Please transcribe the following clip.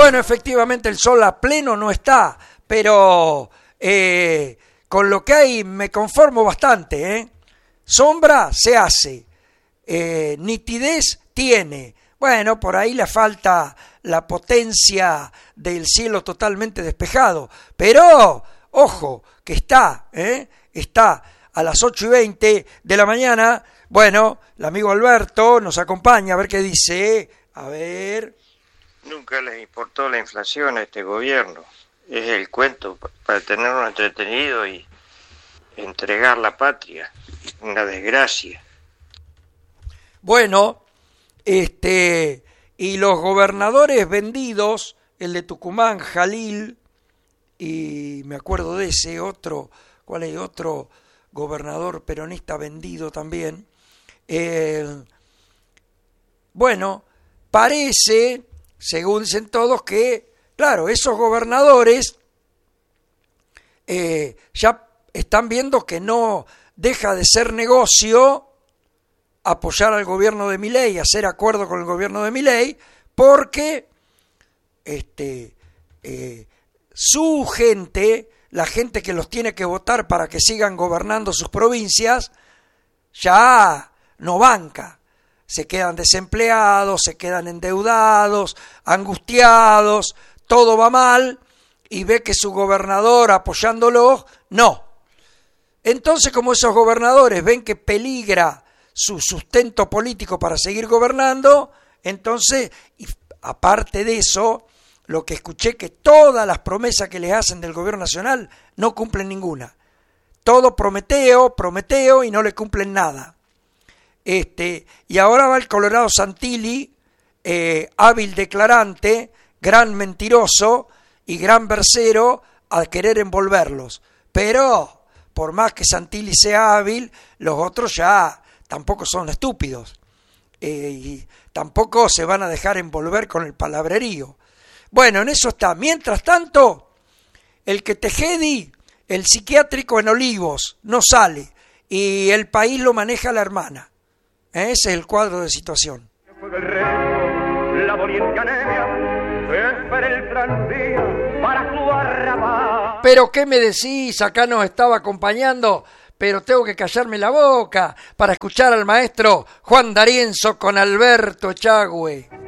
Bueno, efectivamente el sol a pleno no está, pero con lo que hay me conformo bastante, ¿eh? Sombra se hace, nitidez tiene. Bueno, por ahí le falta la potencia del cielo totalmente despejado, pero ojo, que está a las 8:20 de la mañana. Bueno, el amigo Alberto nos acompaña a ver qué dice. A ver. Nunca les importó la inflación a este gobierno. Es el cuento para tenernos entretenidos y entregar la patria. Una desgracia. Bueno, y los gobernadores vendidos, el de Tucumán, Jalil, y me acuerdo de ese otro, ¿cuál es otro gobernador peronista vendido también? Bueno, parece, según dicen todos, que, claro, esos gobernadores ya están viendo que no deja de ser negocio apoyar al gobierno de Milei, hacer acuerdo con el gobierno de Milei, porque su gente, la gente que los tiene que votar para que sigan gobernando sus provincias, ya no banca. Se quedan desempleados, se quedan endeudados, angustiados, todo va mal, y ve que su gobernador apoyándolo, no. Entonces, como esos gobernadores ven que peligra su sustento político para seguir gobernando, entonces, y aparte de eso, lo que escuché que todas las promesas que les hacen del gobierno nacional no cumplen ninguna. Todo prometeo y no le cumplen nada. Y ahora va el Colorado Santilli, hábil declarante, gran mentiroso y gran versero, a querer envolverlos. Pero, por más que Santilli sea hábil, los otros ya tampoco son estúpidos. Y tampoco se van a dejar envolver con el palabrerío. Bueno, en eso está. Mientras tanto, el que Tejedi, el psiquiátrico en Olivos, no sale. Y el país lo maneja la hermana. Ese es el cuadro de situación. Pero ¿qué me decís? Acá nos estaba acompañando, pero tengo que callarme la boca para escuchar al maestro Juan D'Arienzo con Alberto Echagüe.